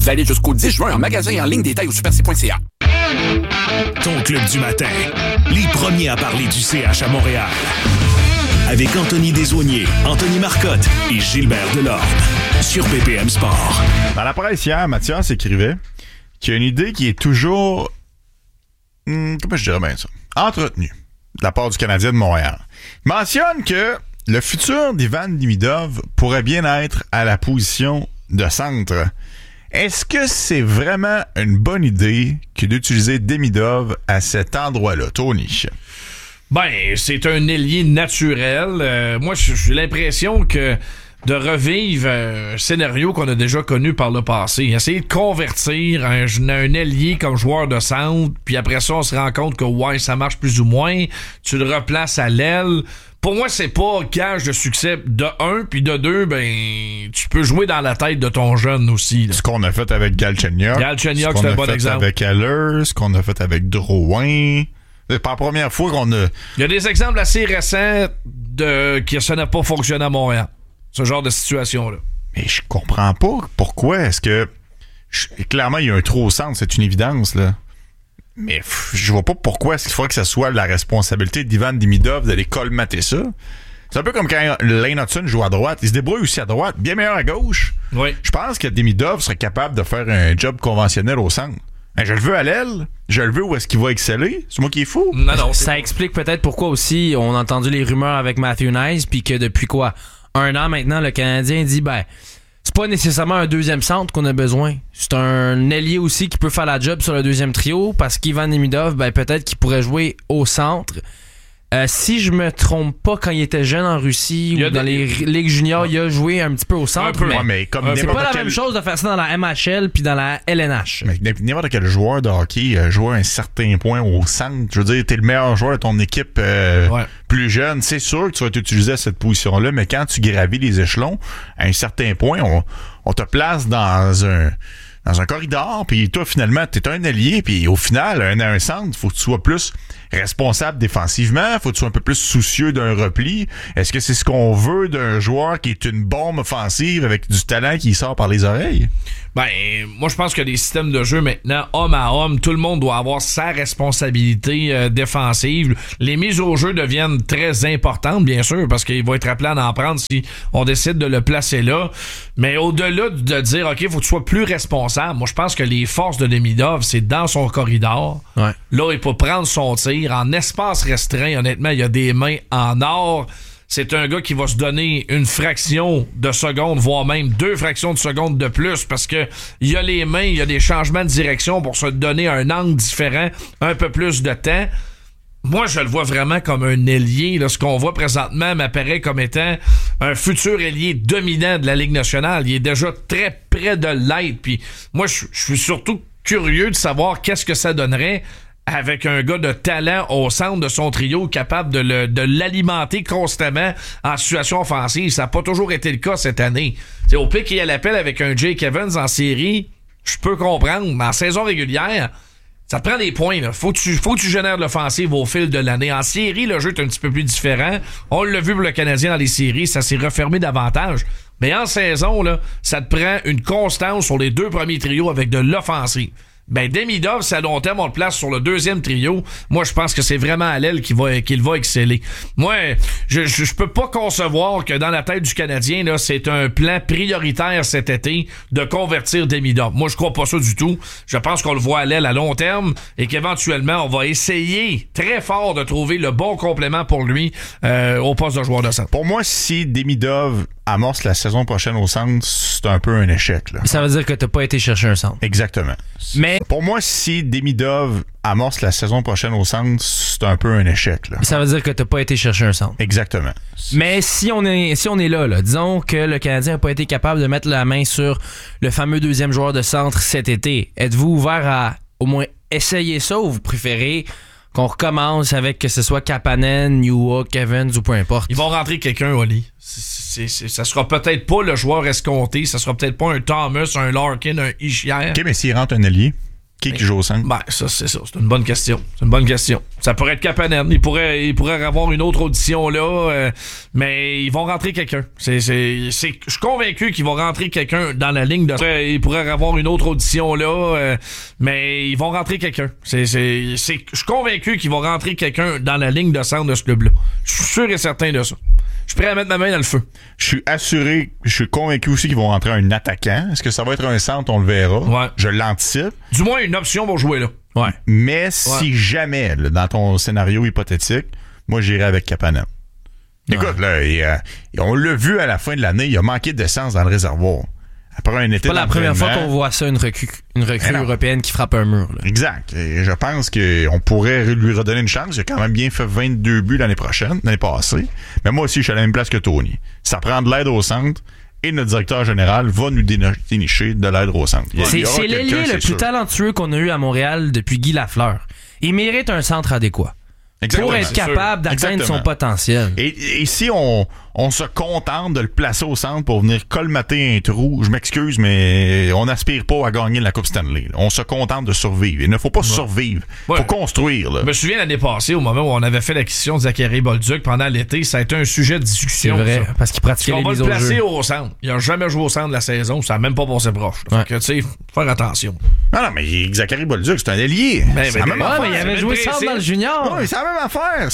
Valide jusqu'au 10 juin en magasin et en ligne. Détails au superc.ca. Ton club du matin. Les premiers à parler du CH à Montréal. Avec Anthony Desaulniers, Anthony Marcotte et Gilbert Delorme. Sur BPM Sport. Dans la presse hier, Mathias écrivait qu'il y a une idée qui est toujours... comment je dirais bien ça? Entretenue de la part du Canadien de Montréal. Il mentionne que le futur d'Ivan Demidov pourrait bien être à la position de centre. Est-ce que c'est vraiment une bonne idée que d'utiliser Demidov à cet endroit-là, Tony? Ben, c'est un ailier naturel. Moi, j'ai l'impression que de revivre un scénario qu'on a déjà connu par le passé. Essayer de convertir un ailier comme joueur de centre, puis après ça, on se rend compte que ouais, ça marche plus ou moins. Tu le replaces à l'aile. Pour moi, c'est pas gage de succès de 1, puis de 2, ben, tu peux jouer dans la tête de ton jeune aussi. Là. Ce qu'on a fait avec Galchenyuk. Galchenyuk, c'est un bon exemple. Ce qu'on a fait avec Haller, ce qu'on a fait avec Drouin. C'est pas la première fois qu'on a... Il y a des exemples assez récents que ça n'a pas fonctionné à Montréal. Ce genre de situation-là. Mais je comprends pas pourquoi. Est-ce que... clairement, il y a un trou au centre, c'est une évidence, là. Mais je vois pas pourquoi est-ce qu'il faudrait que ce soit la responsabilité d'Ivan Demidov d'aller colmater ça. C'est un peu comme quand Lane Hutson joue à droite. Il se débrouille aussi à droite, bien meilleur à gauche. Oui. Je pense que Demidov serait capable de faire un job conventionnel au centre. Ben, je le veux à l'aile. Je le veux où est-ce qu'il va exceller. C'est moi qui est fou. Non, ça explique peut-être pourquoi aussi on a entendu les rumeurs avec Matthew Nice, puis que depuis quoi? 1 an maintenant, le Canadien dit, ben, c'est pas nécessairement un deuxième centre qu'on a besoin. C'est un ailier aussi qui peut faire la job sur le deuxième trio, parce qu'Ivan Demidov, ben, peut-être qu'il pourrait jouer au centre. Si je me trompe pas, quand il était jeune en Russie ou dans les ligues juniors, il a joué un petit peu au centre. Mais comme c'est pas la même chose de faire ça dans la MHL puis dans la LNH. Mais n'importe quel joueur de hockey joue à un certain point au centre. Je veux dire, t'es le meilleur joueur de ton équipe plus jeune. C'est sûr que tu vas t'utiliser à cette position-là, mais quand tu gravis les échelons, à un certain point, on te place dans un corridor, puis toi, finalement, t'es un allié, puis au final, un centre, faut que tu sois plus responsable défensivement, faut que tu sois un peu plus soucieux d'un repli. Est-ce que c'est ce qu'on veut d'un joueur qui est une bombe offensive avec du talent qui sort par les oreilles? Ben, moi, je pense que les systèmes de jeu, maintenant, homme à homme, tout le monde doit avoir sa responsabilité défensive. Les mises au jeu deviennent très importantes, bien sûr, parce qu'il va être appelé à en prendre si on décide de le placer là. Mais au-delà de dire, OK, faut que tu sois plus responsable, moi, je pense que les forces de Demidov, c'est dans son corridor. Ouais. Là, il peut prendre son tir en espace restreint. Honnêtement, il y a des mains en or. C'est un gars qui va se donner une fraction de seconde, voire même 2 fractions de seconde de plus, parce que il y a les mains, il y a des changements de direction pour se donner un angle différent, un peu plus de temps. Moi, je le vois vraiment comme un ailier. Là, ce qu'on voit présentement m'apparaît comme étant un futur ailier dominant de la Ligue nationale. Il est déjà très près de l'être. Puis moi, je suis surtout curieux de savoir qu'est-ce que ça donnerait avec un gars de talent au centre de son trio capable de l'alimenter constamment en situation offensive. Ça n'a pas toujours été le cas cette année. T'sais, au pic qu'il y a l'appel avec un Jake Evans en série, je peux comprendre, mais en saison régulière, ça te prend des points. Là. Faut que tu génères de l'offensive au fil de l'année. En série, le jeu est un petit peu plus différent. On l'a vu pour le Canadien dans les séries, ça s'est refermé davantage. Mais en saison, là, ça te prend une constance sur les 2 premiers trios avec de l'offensive. Ben, Demidov, si à long terme, on le place sur le 2e trio, moi, je pense que c'est vraiment à l'aile qu'il va exceller. Moi, je peux pas concevoir que dans la tête du Canadien, là, c'est un plan prioritaire cet été de convertir Demidov. Moi, je crois pas ça du tout. Je pense qu'on le voit à l'aile à long terme et qu'éventuellement, on va essayer très fort de trouver le bon complément pour lui au poste de joueur de centre. Pour moi, si Demidov amorce la saison prochaine au centre, c'est un peu un échec. Là. Ça veut dire que t'as pas été chercher un centre. Exactement. Mais pour moi, si Demidov amorce la saison prochaine au centre, c'est un peu un échec. Là. Ça veut dire que t'as pas été chercher un centre. Exactement. Mais si on est là, disons que le Canadien n'a pas été capable de mettre la main sur le fameux 2e joueur de centre cet été, êtes-vous ouvert à au moins essayer ça ou vous préférez qu'on recommence avec que ce soit Kapanen, Newhook, Evans ou peu importe? Ils vont rentrer quelqu'un, Oli. Ça sera peut-être pas le joueur escompté, ça sera peut-être pas un Thomas, un Larkin, un Hischier. OK, mais s'il rentre un allié Qui joue au centre? Ben, ça, c'est ça. C'est une bonne question. Ça pourrait être Kapanen. Il pourrait avoir une autre audition là, mais ils vont rentrer quelqu'un. Je suis convaincu qu'ils vont rentrer quelqu'un dans la ligne de... Il pourrait avoir une autre audition là, mais ils vont rentrer quelqu'un. Je suis convaincu qu'ils vont rentrer quelqu'un dans la ligne de centre de ce club-là. Je suis sûr et certain de ça. Je suis prêt à mettre ma main dans le feu. Je suis convaincu aussi qu'ils vont rentrer un attaquant. Est-ce que ça va être un centre? On le verra. Ouais. Je l'anticipe. Du moins, une option pour jouer là. Ouais. Mais si jamais, là, dans ton scénario hypothétique, moi, j'irai avec Kapanen. Écoute, là, on l'a vu à la fin de l'année, il a manqué d'essence dans le réservoir. Après un été c'est pas la première fois qu'on voit ça, une recrue européenne qui frappe un mur. Là. Exact. Et je pense qu'on pourrait lui redonner une chance. Il a quand même bien fait 22 buts l'année passée. Mais moi aussi, je suis à la même place que Tony. Ça prend de l'aide au centre et notre directeur général va nous dénicher de l'aide au centre. C'est l'ailier le plus talentueux qu'on a eu à Montréal depuis Guy Lafleur. Il mérite un centre adéquat. Exactement. Pour être capable d'atteindre son potentiel. Et si on se contente de le placer au centre pour venir colmater un trou, je m'excuse, mais on n'aspire pas à gagner la Coupe Stanley. On se contente de survivre. Il ne faut pas survivre. Il faut construire. Là. Je me souviens l'année passée, au moment où on avait fait l'acquisition de Zachary Bolduc pendant l'été, ça a été un sujet de discussion. C'est vrai, ça. parce qu'il pratiquait les mises au jeu. On va le placer au centre. Il n'a jamais joué au centre de la saison. Ça n'a même pas passé proche. Donc, tu sais, faire attention. Non, mais Zachary Bolduc, c'est un ailier. Mais il avait joué centre dans le junior. Oui, c'est la même affaire.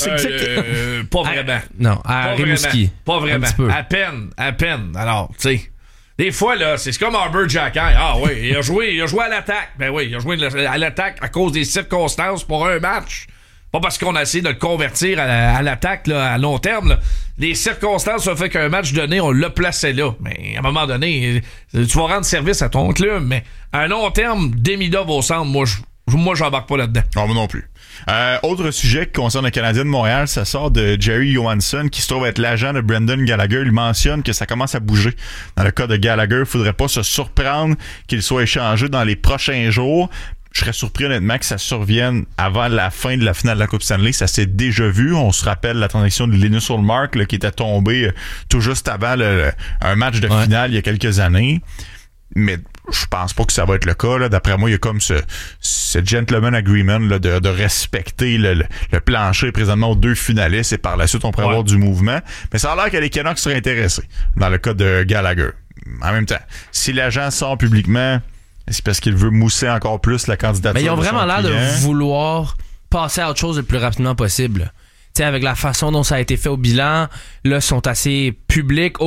Pas vraiment. Non, à Rimouski. Pas vraiment. À peine. Alors, tu sais, des fois, là, c'est comme Arbor Xhekaj. Ah oui, il a joué à l'attaque. Ben oui, il a joué à l'attaque à cause des circonstances pour un match. Pas parce qu'on a essayé de le convertir à l'attaque là, à long terme. Là. Les circonstances ont fait qu'un match donné, on l'a placé là. Mais à un moment donné, tu vas rendre service à ton club. Mais à long terme, Demidov au centre, moi, j'embarque pas là-dedans. Non, moi non plus. Autre sujet qui concerne le Canadien de Montréal, ça sort de Jerry Johansson, qui se trouve être l'agent de Brendan Gallagher. Il mentionne que ça commence à bouger. Dans le cas de Gallagher, il faudrait pas se surprendre qu'il soit échangé dans les prochains jours. Je serais surpris honnêtement que ça survienne avant la fin de la finale de la Coupe Stanley. Ça s'est déjà vu. On se rappelle la transaction de Linus Ullmark là, qui était tombé tout juste avant un match de finale il y a quelques années. Mais je pense pas que ça va être le cas. Là. D'après moi, il y a comme ce gentleman agreement là, de respecter le plancher présentement aux deux finalistes et par la suite, on pourrait avoir du mouvement. Mais ça a l'air que les Canucks seraient intéressés dans le cas de Gallagher. En même temps, si l'agent sort publiquement, c'est parce qu'il veut mousser encore plus la candidature. Mais ils ont vraiment l'air de vouloir passer à autre chose le plus rapidement possible. Tu sais, avec la façon dont ça a été fait au bilan, là, sont assez publics.